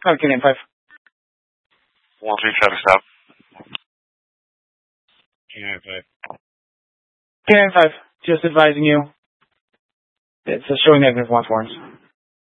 Canadian 5. 1-3 traffic stop. Canadian 5. Canadian 5, just advising you. It's showing negative 1 forms.